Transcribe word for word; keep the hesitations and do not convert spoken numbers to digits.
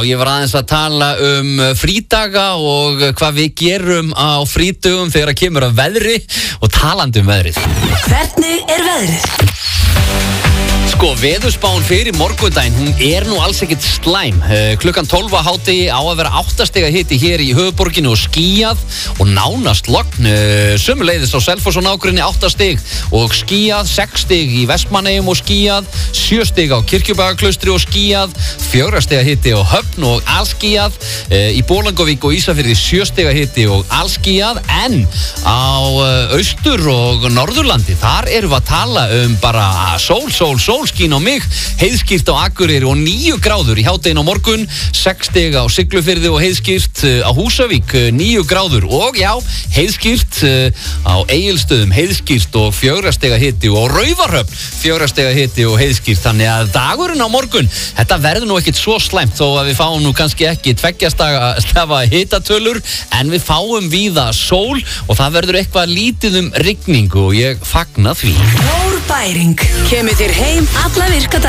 Ég var aðeins að tala um frídaga og hvað við gerum á frídögum þegar það kemur að veðri og talandi um veðrið. Hvernig er veðrið? Sko, veðurspáin fyrir morgundaginn, hún er nú alls ekkert slæm. Klukkan tólf á hádegi á að vera átta stiga hiti hér í höfuðborginni og skýjað og nánast logn. Sömuleiðis á Selfoss og nágrenni átta stig og skýjað, sex stig í Vestmannaeyjum og skýjað, sjö stig á Kirkjubæjarklaustri og skýjað, fjögurra stiga hiti á Höfn og alskýjað, í Bolungarvík og Ísafirði sjö stiga hiti og alskýjað, en á austur og Norðurlandi, þar erum við að tala um bara sól, sól, sól, skín á mig, heiðskýrt á Akureyri og níu gráður í hádeginu á morgun, sex stig á Siglufirði og heiðskýrt á Húsavík, níu gráður og já, heiðskýrt á Egilsstöðum, heiðskýrt og fjögurra stiga hiti og á Raufarhöfn, fjögurra stiga hiti og heiðskýrt, þannig að dagurinn á morgun, þetta verður nú ekkit svo slæmt þó að við fáum nú kannski ekki tveggja stafa hitatölur, en við fáum víða sól og það verður eitthvað lítið um rigningu og ég fagna því. Stór bæring kemur þér heim alla virka daga.